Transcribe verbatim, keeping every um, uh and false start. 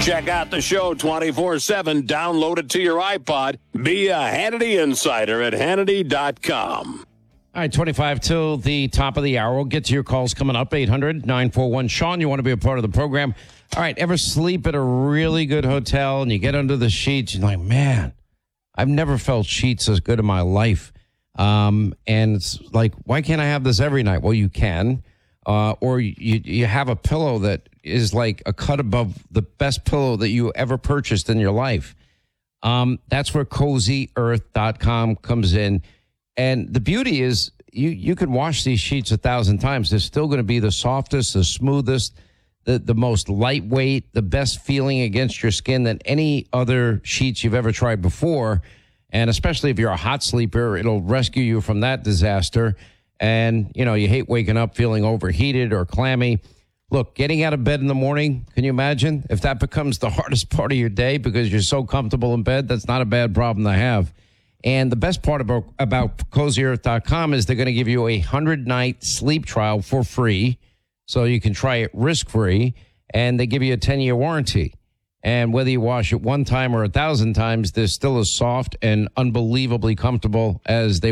Check out the show twenty-four seven. Download it to your iPod. Be a Hannity Insider at Hannity dot com. All right, twenty-five till the top of the hour. We'll get to your calls coming up. eight hundred nine four one Sean, you want to be a part of the program. All right, ever sleep at a really good hotel and you get under the sheets, you're like, man, I've never felt sheets as good in my life. Um, and it's like, why can't I have this every night? Well, you can. Uh, or you, you have a pillow that is like a cut above the best pillow that you ever purchased in your life. Um, that's where cozy earth dot com comes in. And the beauty is you, you can wash these sheets a thousand times. They're still going to be the softest, the smoothest, the, the most lightweight, the best feeling against your skin than any other sheets you've ever tried before. And especially if you're a hot sleeper, it'll rescue you from that disaster. And, you know, you hate waking up feeling overheated or clammy. Look, getting out of bed in the morning, can you imagine? If that becomes the hardest part of your day because you're so comfortable in bed, that's not a bad problem to have. And the best part about, about cozy earth dot com is they're going to give you a one hundred night sleep trial for free, so you can try it risk-free, and they give you a ten-year warranty. And whether you wash it one time or a thousand times, they're still as soft and unbelievably comfortable as they